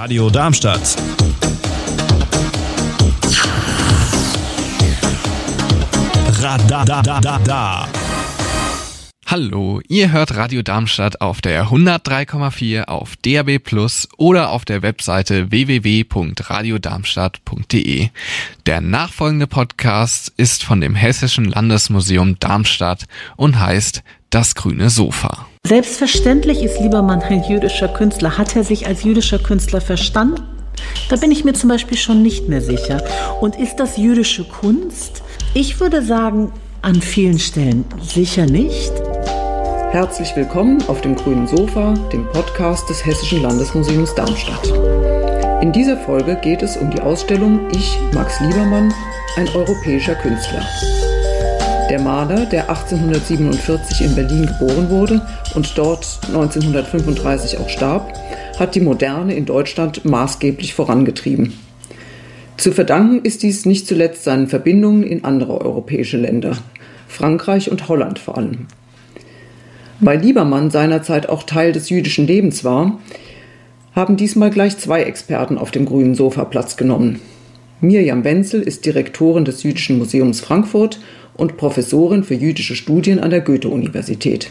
Radio Darmstadt. Radadadada. Hallo, ihr hört Radio Darmstadt auf der 103,4 auf DAB+ oder auf der Webseite www.radiodarmstadt.de. Der nachfolgende Podcast ist von dem Hessischen Landesmuseum Darmstadt und heißt Das grüne Sofa. Selbstverständlich ist Liebermann ein jüdischer Künstler. Hat er sich als jüdischer Künstler verstanden? Da bin ich mir zum Beispiel schon nicht mehr sicher. Und ist das jüdische Kunst? Ich würde sagen, an vielen Stellen sicher nicht. Herzlich willkommen auf dem grünen Sofa, dem Podcast des Hessischen Landesmuseums Darmstadt. In dieser Folge geht es um die Ausstellung Ich, Max Liebermann, ein europäischer Künstler. Der Maler, der 1847 in Berlin geboren wurde und dort 1935 auch starb, hat die Moderne in Deutschland maßgeblich vorangetrieben. Zu verdanken ist dies nicht zuletzt seinen Verbindungen in andere europäische Länder, Frankreich und Holland vor allem. Weil Liebermann seinerzeit auch Teil des jüdischen Lebens war, haben diesmal gleich zwei Experten auf dem grünen Sofa Platz genommen. Mirjam Wenzel ist Direktorin des Jüdischen Museums Frankfurt und Professorin für jüdische Studien an der Goethe-Universität.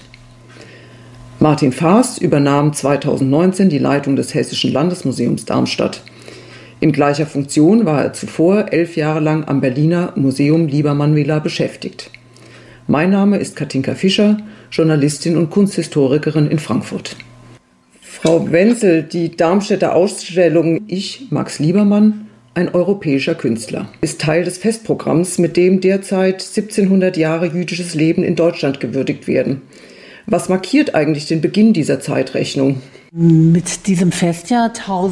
Martin Faas übernahm 2019 die Leitung des Hessischen Landesmuseums Darmstadt. In gleicher Funktion war er zuvor 11 Jahre lang am Berliner Museum Liebermann-Villa beschäftigt. Mein Name ist Katinka Fischer, Journalistin und Kunsthistorikerin in Frankfurt. Frau Wenzel, die Darmstädter Ausstellung Ich, Max Liebermann, ein europäischer Künstler, ist Teil des Festprogramms, mit dem derzeit 1700 Jahre jüdisches Leben in Deutschland gewürdigt werden. Was markiert eigentlich den Beginn dieser Zeitrechnung? Mit diesem Festjahr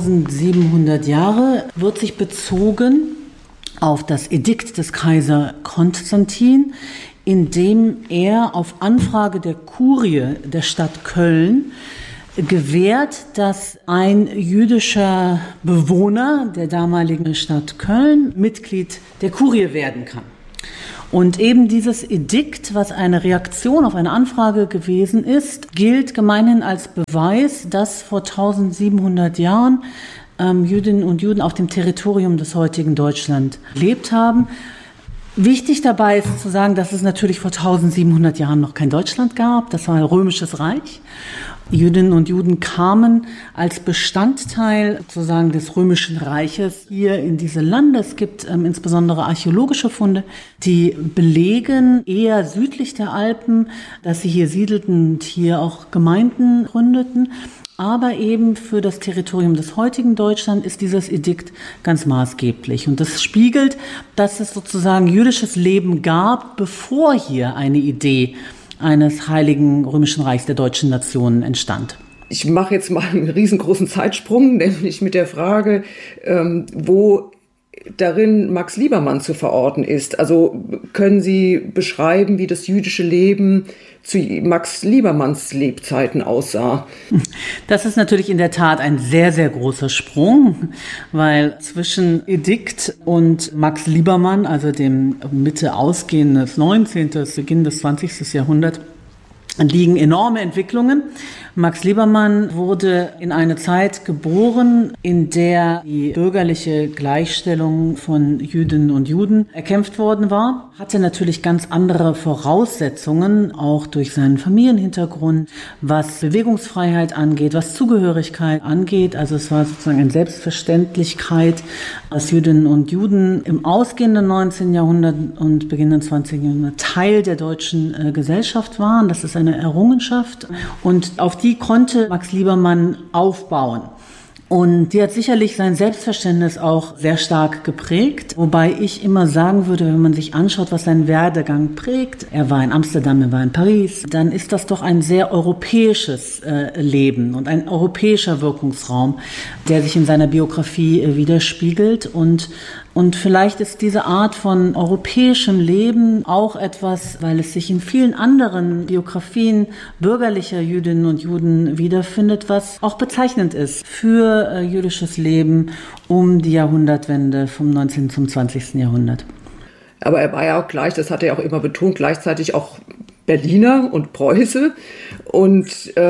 1700 Jahre wird sich bezogen auf das Edikt des Kaiser Konstantin, in dem er auf Anfrage der Kurie der Stadt Köln gewährt, dass ein jüdischer Bewohner der damaligen Stadt Köln Mitglied der Kurie werden kann. Und eben dieses Edikt, was eine Reaktion auf eine Anfrage gewesen ist, gilt gemeinhin als Beweis, dass vor 1700 Jahren Jüdinnen und Juden auf dem Territorium des heutigen Deutschland gelebt haben. Wichtig dabei ist zu sagen, dass es natürlich vor 1700 Jahren noch kein Deutschland gab. Das war ein römisches Reich. Jüdinnen und Juden kamen als Bestandteil sozusagen des Römischen Reiches hier in diese Lande. Es gibt insbesondere archäologische Funde, die belegen, eher südlich der Alpen, dass sie hier siedelten und hier auch Gemeinden gründeten. Aber eben für das Territorium des heutigen Deutschland ist dieses Edikt ganz maßgeblich. Und das spiegelt, dass es sozusagen jüdisches Leben gab, bevor hier eine Idee eines heiligen römischen Reichs der deutschen Nationen entstand. Ich mache jetzt mal einen riesengroßen Zeitsprung, nämlich mit der Frage, wo darin Max Liebermann zu verorten ist. Also können Sie beschreiben, wie das jüdische Leben zu Max Liebermanns Lebzeiten aussah? Das ist natürlich in der Tat ein sehr, sehr großer Sprung, weil zwischen Edikt und Max Liebermann, also dem Mitte ausgehenden des 19., Beginn des 20. Jahrhunderts, liegen enorme Entwicklungen. Max Liebermann wurde in eine Zeit geboren, in der die bürgerliche Gleichstellung von Jüdinnen und Juden erkämpft worden war, hatte natürlich ganz andere Voraussetzungen, auch durch seinen Familienhintergrund, was Bewegungsfreiheit angeht, was Zugehörigkeit angeht. Also es war sozusagen eine Selbstverständlichkeit, dass Jüdinnen und Juden im ausgehenden 19. Jahrhundert und beginnenden 20. Jahrhundert Teil der deutschen Gesellschaft waren. Das ist eine Errungenschaft und auf die konnte Max Liebermann aufbauen. Und die hat sicherlich sein Selbstverständnis auch sehr stark geprägt, wobei ich immer sagen würde, wenn man sich anschaut, was sein Werdegang prägt, er war in Amsterdam, er war in Paris, dann ist das doch ein sehr europäisches Leben und ein europäischer Wirkungsraum, der sich in seiner Biografie widerspiegelt und vielleicht ist diese Art von europäischem Leben auch etwas, weil es sich in vielen anderen Biografien bürgerlicher Jüdinnen und Juden wiederfindet, was auch bezeichnend ist für jüdisches Leben um die Jahrhundertwende vom 19. zum 20. Jahrhundert. Aber er war ja auch gleich, das hat er auch immer betont, gleichzeitig auch Berliner und Preuße und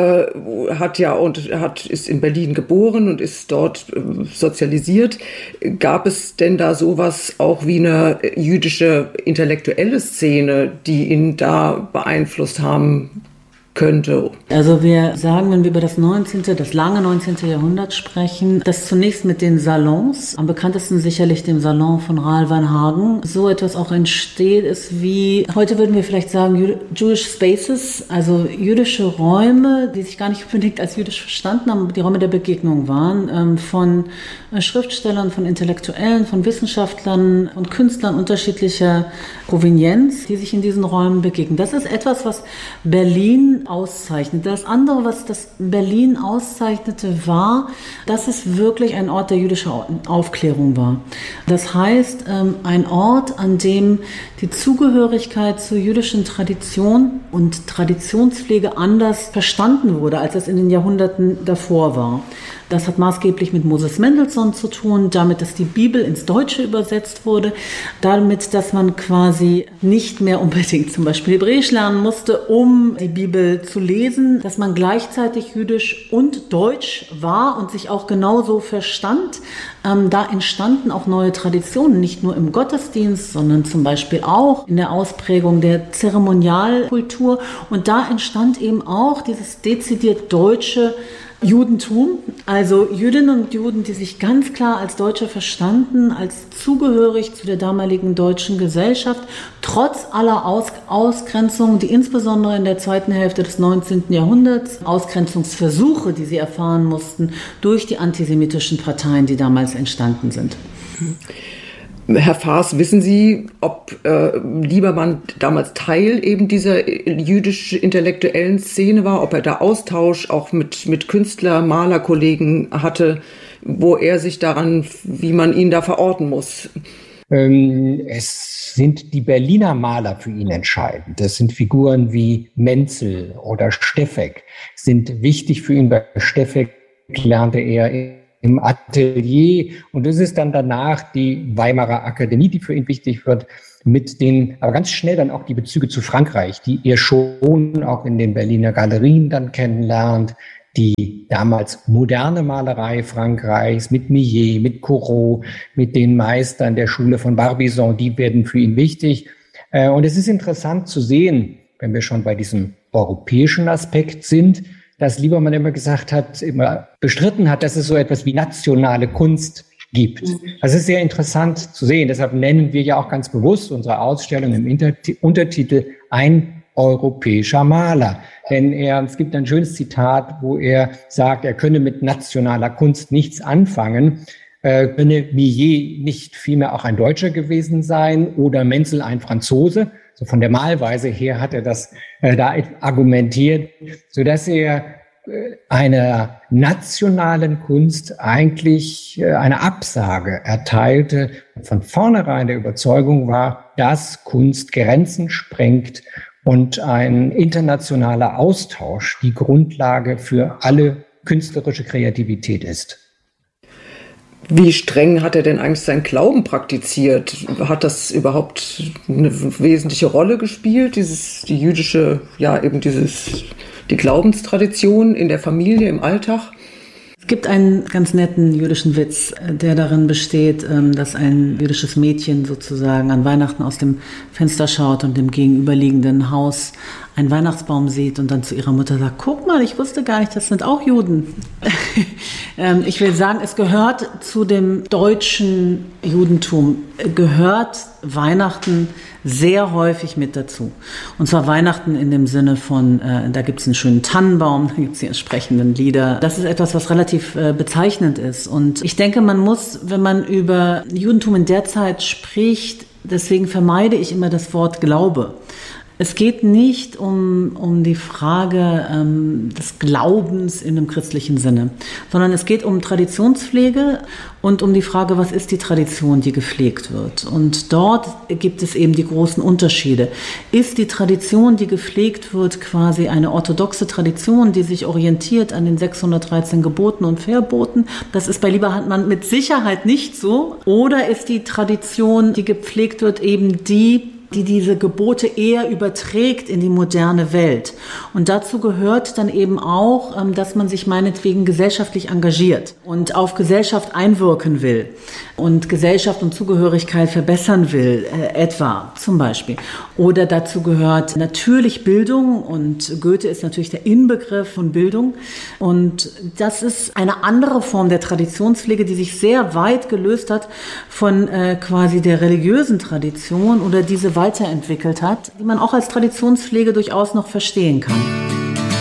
ist in Berlin geboren und ist dort sozialisiert. Gab es denn da sowas auch wie eine jüdische intellektuelle Szene, die ihn da beeinflusst haben könnte? Also wir sagen, wenn wir über das lange 19. Jahrhundert sprechen, dass zunächst mit den Salons, am bekanntesten sicherlich dem Salon von Rahl van Hagen, so etwas auch entsteht, ist wie, heute würden wir vielleicht sagen, Jewish Spaces, also jüdische Räume, die sich gar nicht unbedingt als jüdisch verstanden haben, aber die Räume der Begegnung waren, von Schriftstellern, von Intellektuellen, von Wissenschaftlern und Künstlern unterschiedlicher Provenienz, die sich in diesen Räumen begegnen. Das ist etwas, was Berlin auszeichnet. Das andere, was das Berlin auszeichnete, war, dass es wirklich ein Ort der jüdischen Aufklärung war. Das heißt, ein Ort, an dem die Zugehörigkeit zur jüdischen Tradition und Traditionspflege anders verstanden wurde, als es in den Jahrhunderten davor war. Das hat maßgeblich mit Moses Mendelssohn zu tun, damit, dass die Bibel ins Deutsche übersetzt wurde, damit, dass man quasi nicht mehr unbedingt zum Beispiel Hebräisch lernen musste, um die Bibel zu lesen, dass man gleichzeitig jüdisch und deutsch war und sich auch genauso verstand. Da entstanden auch neue Traditionen, nicht nur im Gottesdienst, sondern zum Beispiel auch in der Ausprägung der Zeremonialkultur. Und da entstand eben auch dieses dezidiert deutsche Judentum, also Jüdinnen und Juden, die sich ganz klar als Deutsche verstanden, als zugehörig zu der damaligen deutschen Gesellschaft, trotz aller Ausgrenzungen, die insbesondere in der zweiten Hälfte des 19. Jahrhunderts, Ausgrenzungsversuche, die sie erfahren mussten, durch die antisemitischen Parteien, die damals entstanden sind. Herr Faas, wissen Sie, ob Liebermann damals Teil eben dieser jüdisch-intellektuellen Szene war, ob er da Austausch auch mit Künstler-, Malerkollegen hatte, wo er sich daran, wie man ihn da verorten muss? Es sind die Berliner Maler für ihn entscheidend. Das sind Figuren wie Menzel oder Steffeck, sind wichtig für ihn. Bei Steffeck lernte er im Atelier, und das ist dann danach die Weimarer Akademie, die für ihn wichtig wird, aber ganz schnell dann auch die Bezüge zu Frankreich, die er schon auch in den Berliner Galerien dann kennenlernt, die damals moderne Malerei Frankreichs mit Millet, mit Corot, mit den Meistern der Schule von Barbizon, die werden für ihn wichtig. Und es ist interessant zu sehen, wenn wir schon bei diesem europäischen Aspekt sind, dass Liebermann immer bestritten hat, dass es so etwas wie nationale Kunst gibt. Das ist sehr interessant zu sehen. Deshalb nennen wir ja auch ganz bewusst unsere Ausstellung im Untertitel Ein europäischer Maler. Denn es gibt ein schönes Zitat, wo er sagt, er könne mit nationaler Kunst nichts anfangen. Könne Millet nicht vielmehr auch ein Deutscher gewesen sein oder Menzel ein Franzose? So von der Malweise her hat er das da argumentiert, sodass er einer nationalen Kunst eigentlich eine Absage erteilte und von vornherein der Überzeugung war, dass Kunst Grenzen sprengt und ein internationaler Austausch die Grundlage für alle künstlerische Kreativität ist. Wie streng hat er denn eigentlich seinen Glauben praktiziert? Hat das überhaupt eine wesentliche Rolle gespielt, die jüdische, die Glaubenstradition in der Familie, im Alltag? Es gibt einen ganz netten jüdischen Witz, der darin besteht, dass ein jüdisches Mädchen sozusagen an Weihnachten aus dem Fenster schaut und im gegenüberliegenden Haus einen Weihnachtsbaum sieht und dann zu ihrer Mutter sagt, guck mal, ich wusste gar nicht, das sind auch Juden. Ich will sagen, es gehört zu dem deutschen Judentum, gehört Weihnachten sehr häufig mit dazu. Und zwar Weihnachten in dem Sinne von, da gibt es einen schönen Tannenbaum, da gibt es die entsprechenden Lieder. Das ist etwas, was relativ bezeichnend ist. Und ich denke, man muss, wenn man über Judentum in der Zeit spricht, deswegen vermeide ich immer das Wort Glaube. Es geht nicht um die Frage des Glaubens in einem christlichen Sinne, sondern es geht um Traditionspflege und um die Frage, was ist die Tradition, die gepflegt wird. Und dort gibt es eben die großen Unterschiede. Ist die Tradition, die gepflegt wird, quasi eine orthodoxe Tradition, die sich orientiert an den 613 Geboten und Verboten? Das ist bei Liebermann mit Sicherheit nicht so. Oder ist die Tradition, die gepflegt wird, eben die die diese Gebote eher überträgt in die moderne Welt. Und dazu gehört dann eben auch, dass man sich meinetwegen gesellschaftlich engagiert und auf Gesellschaft einwirken will und Gesellschaft und Zugehörigkeit verbessern will, etwa zum Beispiel. Oder dazu gehört natürlich Bildung, und Goethe ist natürlich der Inbegriff von Bildung. Und das ist eine andere Form der Traditionspflege, die sich sehr weit gelöst hat von quasi der religiösen Tradition oder diese weiterentwickelt hat, die man auch als Traditionspflege durchaus noch verstehen kann.